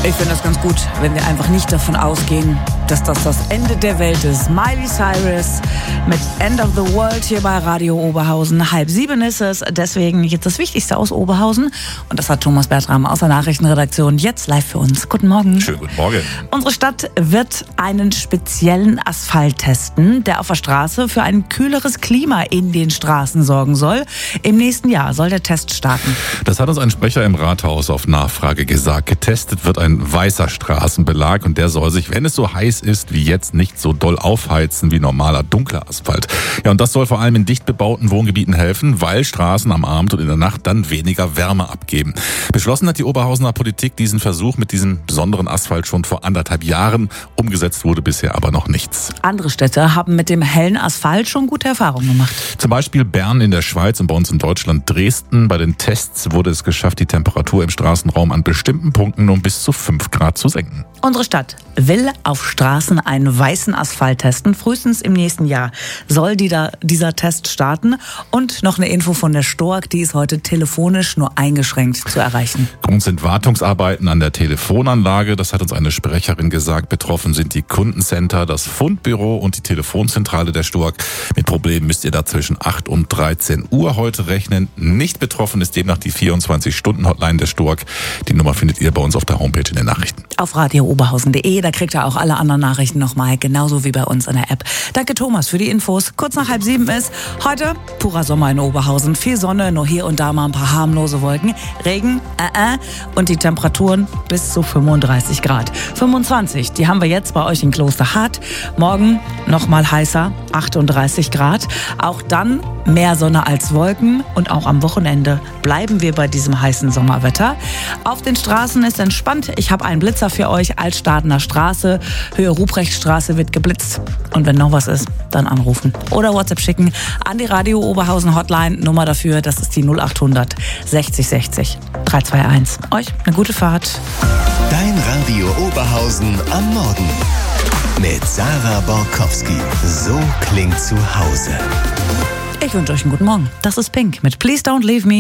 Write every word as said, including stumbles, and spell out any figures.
Ich finde das ganz gut, wenn wir einfach nicht davon ausgehen, dass das das Ende der Welt ist. Miley Cyrus mit End of the World hier bei Radio Oberhausen. Halb sieben ist es, deswegen jetzt das Wichtigste aus Oberhausen. Und das hat Thomas Bertram aus der Nachrichtenredaktion jetzt live für uns. Guten Morgen. Schönen guten Morgen. Unsere Stadt wird einen speziellen Asphalt testen, der auf der Straße für ein kühleres Klima in den Straßen sorgen soll. Im nächsten Jahr soll der Test starten. Das hat uns ein Sprecher im Rathaus auf Nachfrage gesagt. Getestet wird ein weißer Straßenbelag und der soll sich, wenn es so heiß ist wie jetzt, nicht so doll aufheizen wie normaler dunkler Asphalt. Ja, und das soll vor allem in dicht bebauten Wohngebieten helfen, weil Straßen am Abend und in der Nacht dann weniger Wärme abgeben. Beschlossen hat die Oberhausener Politik diesen Versuch mit diesem besonderen Asphalt schon vor anderthalb Jahren. Umgesetzt wurde bisher aber noch nichts. Andere Städte haben mit dem hellen Asphalt schon gute Erfahrungen gemacht. Zum Beispiel Bern in der Schweiz und bei uns in Deutschland Dresden. Bei den Tests wurde es geschafft, die Temperatur im Straßenraum an bestimmten Punkten um bis zu fünf Grad zu senken. Unsere Stadt will auf Straßen einen weißen Asphalt testen. Frühestens im nächsten Jahr soll die da, dieser Test starten. Und noch eine Info von der Stork, die ist heute telefonisch nur eingeschränkt zu erreichen. Grund sind Wartungsarbeiten an der Telefonanlage. Das hat uns eine Sprecherin gesagt. Betroffen sind die Kundencenter, das Fundbüro und die Telefonzentrale der Stork. Mit Problemen müsst ihr da zwischen acht und dreizehn Uhr heute rechnen. Nicht betroffen ist demnach die vierundzwanzig-Stunden-Hotline der Stork. Die Nummer findet ihr bei uns auf der Homepage in den Nachrichten. Auf radio oberhausen punkt de, da kriegt ihr auch alle anderen Nachrichten nochmal, genauso wie bei uns in der App. Danke Thomas für die Infos. Kurz nach halb sieben ist heute purer Sommer in Oberhausen. Viel Sonne, nur hier und da mal ein paar harmlose Wolken. Regen, äh, äh, und die Temperaturen bis zu fünfunddreißig Grad. fünfundzwanzig, die haben wir jetzt bei euch in Klosterhardt. Morgen nochmal heißer, achtunddreißig Grad. Auch dann mehr Sonne als Wolken und auch am Wochenende bleiben wir bei diesem heißen Sommerwetter. Auf den Straßen ist entspannt. Ich habe einen Blitzer für euch. Altstadener Straße, Höhe Ruprechtstraße wird geblitzt. Und wenn noch was ist, dann anrufen oder WhatsApp schicken an die Radio Oberhausen Hotline. Nummer dafür, das ist die null achthundert sechzig sechzig dreihunderteinundzwanzig. Euch eine gute Fahrt. Dein Radio Oberhausen am Morgen. Mit Sarah Borkowski. So klingt zu Hause. Ich wünsche euch einen guten Morgen. Das ist Pink mit Please Don't Leave Me.